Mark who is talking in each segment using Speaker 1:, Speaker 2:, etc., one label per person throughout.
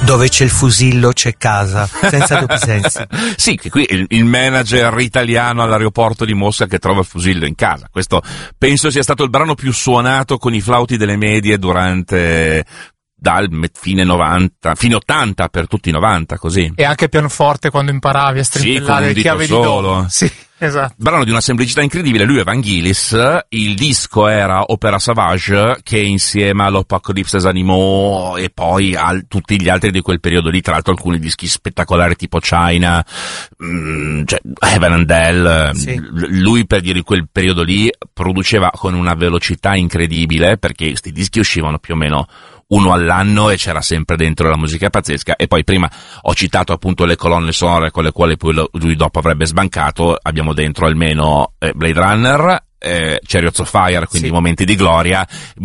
Speaker 1: Dove c'è il fusillo c'è casa, senza dubbi sensi.
Speaker 2: Sì, che qui il manager italiano all'aeroporto di Mosca che trova il fusillo in casa. Questo penso sia stato il brano più suonato con i flauti delle medie dal fine 90, fine 80 per tutti i 90, così.
Speaker 3: E anche pianoforte quando imparavi a strimpellare le chiavi di do. Sì, esatto.
Speaker 2: Brano di una semplicità incredibile, lui è Vangelis, il disco era Opera Sauvage, che insieme all'Apocalypse des Animaux e poi a tutti gli altri di quel periodo lì, tra l'altro alcuni dischi spettacolari tipo China, cioè Heaven and Hell,
Speaker 1: sì.
Speaker 2: Lui per dire quel periodo lì produceva con una velocità incredibile, perché questi dischi uscivano più o meno uno all'anno e c'era sempre dentro la musica pazzesca. E poi prima ho citato appunto le colonne sonore con le quali poi lui dopo avrebbe sbancato. Abbiamo dentro almeno Blade Runner, Chariots of Fire, quindi
Speaker 1: sì.
Speaker 2: Momenti di gloria,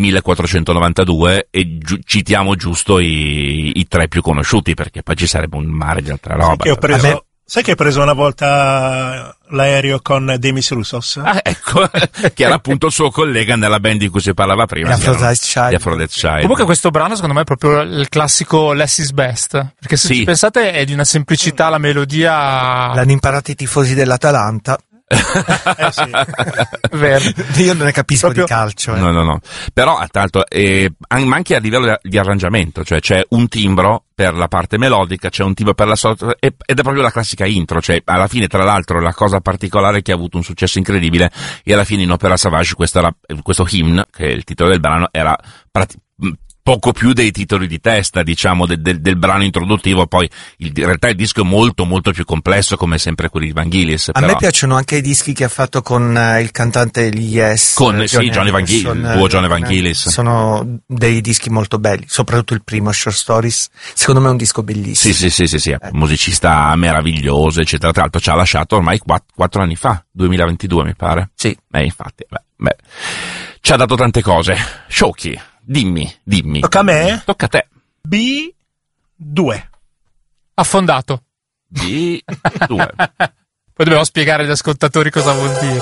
Speaker 2: 1492, e citiamo giusto i tre più conosciuti, perché poi ci sarebbe un mare di altra roba.
Speaker 4: Sai che ho preso una volta l'aereo con Demis Roussos?
Speaker 2: Ah, ecco, che era appunto il suo collega nella band di cui si parlava prima.
Speaker 1: Gli Aphrodite Child.
Speaker 3: Comunque questo brano secondo me è proprio il classico Less is Best, perché se ci pensate è di una semplicità la melodia.
Speaker 1: L'hanno imparato i tifosi dell'Atalanta.
Speaker 4: Sì.
Speaker 3: Vero.
Speaker 1: Io non ne capisco
Speaker 3: proprio...
Speaker 1: di calcio.
Speaker 2: No. Però, tanto, ma anche a livello di arrangiamento, cioè c'è un timbro per la parte melodica, c'è un timbro per la sotto, ed è proprio la classica intro, cioè alla fine, tra l'altro, la cosa particolare che ha avuto un successo incredibile, e alla fine in Opera Sauvage questo hymn, che è il titolo del brano, era poco più dei titoli di testa, diciamo, del brano introduttivo. Poi in realtà il disco è molto molto più complesso, come sempre quelli di Vangelis.
Speaker 1: A me piacciono anche i dischi che ha fatto con il cantante Yes,
Speaker 2: con Johnny Vangelis.
Speaker 1: Sono dei dischi molto belli, soprattutto il primo, Short Stories, secondo me è un disco bellissimo.
Speaker 2: Sì, musicista meraviglioso, eccetera. Tra l'altro ci ha lasciato ormai 4 anni fa, 2022 mi pare.
Speaker 1: Sì.
Speaker 2: Infatti, ci ha dato tante cose. Sciocchi. Dimmi.
Speaker 4: Tocca a me?
Speaker 2: Tocca a te.
Speaker 4: B2.
Speaker 3: Affondato.
Speaker 2: B2.
Speaker 3: Poi dobbiamo spiegare agli ascoltatori cosa vuol dire.